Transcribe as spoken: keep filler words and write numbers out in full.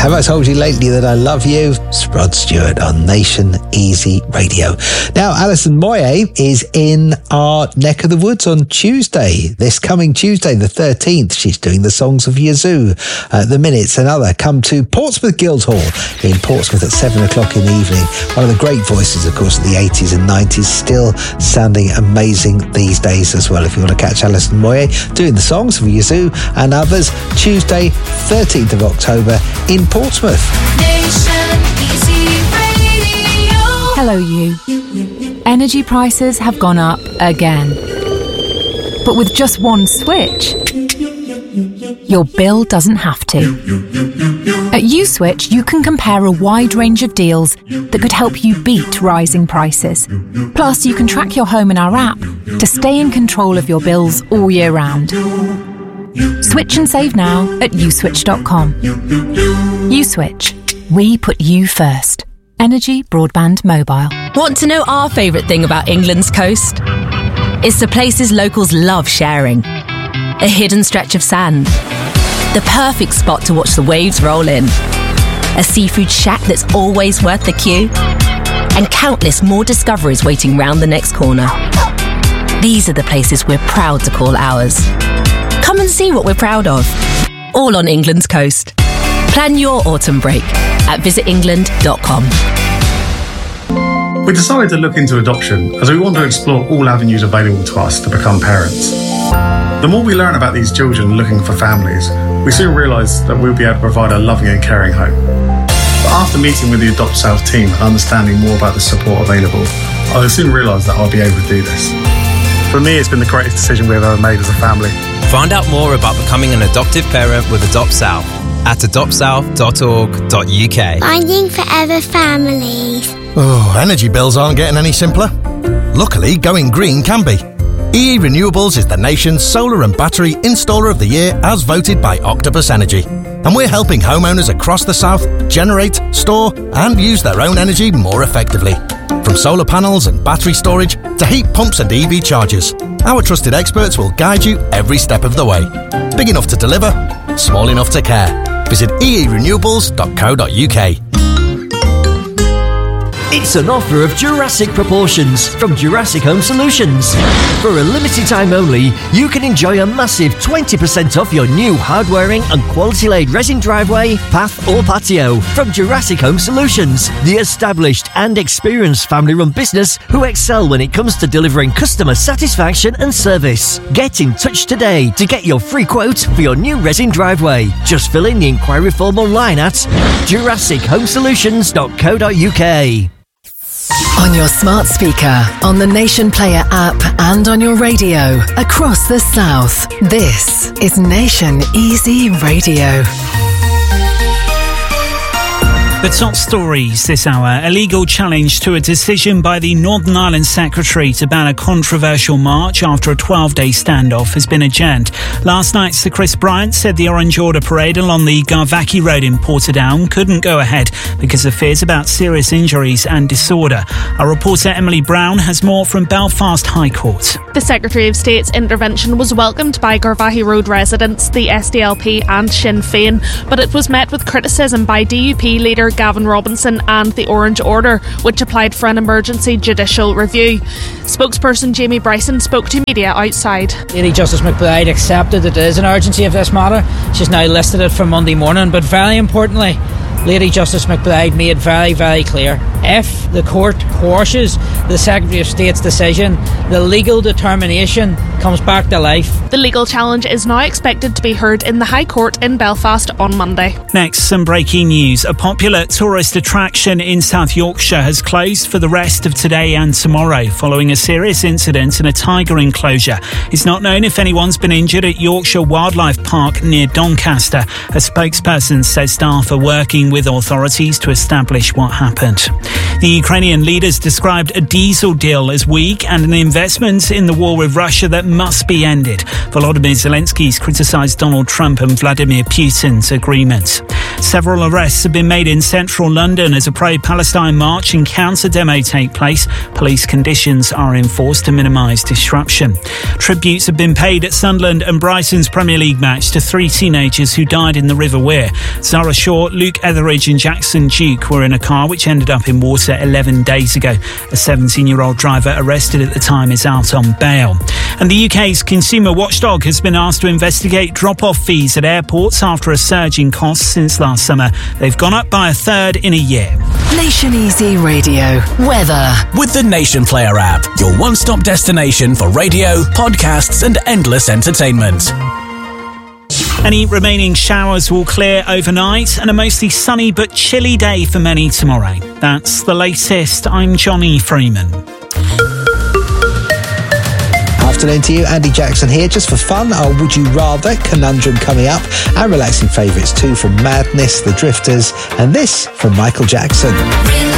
Have I told you lately that I love you? It's Rod Stewart on Nation Easy Radio. Now, Alison Moyet is in our neck of the woods on Tuesday. This coming Tuesday, the thirteenth, she's doing the Songs of Yazoo. Uh, the Minutes and other come to Portsmouth Guildhall in Portsmouth at seven o'clock in the evening. One of the great voices, of course, of the eighties and nineties, still sounding amazing these days as well. If you want to catch Alison Moyet doing the Songs of Yazoo and others, Tuesday, thirteenth of October in Portsmouth. Nation Easy Radio. Hello, you. Energy prices have gone up again. But with just one switch, your bill doesn't have to. At USwitch, you can compare a wide range of deals that could help you beat rising prices. Plus, you can track your home in our app to stay in control of your bills all year round. Switch and save now at uswitch dot com. USwitch. We put you first. Energy Broadband Mobile. Want to know our favourite thing about England's coast? It's the places locals love sharing. A hidden stretch of sand. The perfect spot to watch the waves roll in. A seafood shack that's always worth the queue. And countless more discoveries waiting round the next corner. These are the places we're proud to call ours. Come and see what we're proud of. All on England's coast. Plan your autumn break at visit england dot com. We decided to look into adoption as we want to explore all avenues available to us to become parents. The more we learn about these children looking for families, we soon realised that we'll be able to provide a loving and caring home. But after meeting with the Adopt South team and understanding more about the support available, I soon realised that I'll be able to do this. For me, it's been the greatest decision we've ever made as a family. Find out more about becoming an adoptive parent with Adopt South at adopt south dot org dot u k. Finding forever families. Oh, energy bills aren't getting any simpler. Luckily, going green can be. E E Renewables is the nation's solar and battery installer of the year as voted by Octopus Energy. And we're helping homeowners across the south generate, store and use their own energy more effectively. From solar panels and battery storage to heat pumps and E V chargers, our trusted experts will guide you every step of the way. Big enough to deliver, small enough to care. Visit e e renewables dot co dot u k. It's an offer of Jurassic proportions from Jurassic Home Solutions. For a limited time only, you can enjoy a massive twenty percent off your new hard-wearing and quality-laid resin driveway, path or patio from Jurassic Home Solutions, the established and experienced family-run business who excel when it comes to delivering customer satisfaction and service. Get in touch today to get your free quote for your new resin driveway. Just fill in the inquiry form online at jurassic home solutions dot co dot u k. On your smart speaker, on the Nation Player app and on your radio across the south. This is Nation Easy Radio. The top stories this hour. A legal challenge to a decision by the Northern Ireland Secretary to ban a controversial march after a twelve-day standoff has been adjourned. Last night, Sir Chris Bryant said the Orange Order parade along the Garvackie Road in Portadown couldn't go ahead because of fears about serious injuries and disorder. Our reporter Emily Brown has more from Belfast High Court. The Secretary of State's intervention was welcomed by Garvackie Road residents, the S D L P and Sinn Féin, but it was met with criticism by D U P leader Gavin Robinson and the Orange Order, which applied for an emergency judicial review. Spokesperson Jamie Bryson spoke to media outside. Lady Justice McBride accepted that there is an urgency of this matter. She's now listed it for Monday morning, but very importantly, Lady Justice McBride made very, very clear, if the court quashes the Secretary of State's decision, the legal determination comes back to life. The legal challenge is now expected to be heard in the High Court in Belfast on Monday. Next, some breaking news. A popular tourist attraction in South Yorkshire has closed for the rest of today and tomorrow following a serious incident in a tiger enclosure. It's not known if anyone's been injured at Yorkshire Wildlife Park near Doncaster. A spokesperson says staff are working with authorities to establish what happened. The Ukrainian leaders described a diesel deal as weak and an investment in the war with Russia that must be ended. Volodymyr Zelensky's criticised Donald Trump and Vladimir Putin's agreement. Several arrests have been made in central London as a pro-Palestine march and counter-demo take place. Police conditions are enforced to minimise disruption. Tributes have been paid at Sunderland and Brighton's Premier League match to three teenagers who died in the River Wear. Zara Shaw, Luke Etheridge and Jackson Duke were in a car which ended up in water eleven days ago. A seventeen-year-old driver arrested at the time is out on bail. And the U K's consumer watchdog has been asked to investigate drop-off fees at airports after a surge in costs since last summer. They've gone up by a third in a year. Nation Easy Radio. Weather. With the Nation Player app, your one-stop destination for radio, podcasts and endless entertainment. Any remaining showers will clear overnight and a mostly sunny but chilly day for many tomorrow. That's the latest. I'm Johnny Freeman. Afternoon to you, Andy Jackson here, just for fun. Our Would You Rather conundrum coming up, and relaxing favourites too from Madness, The Drifters, and this from Michael Jackson.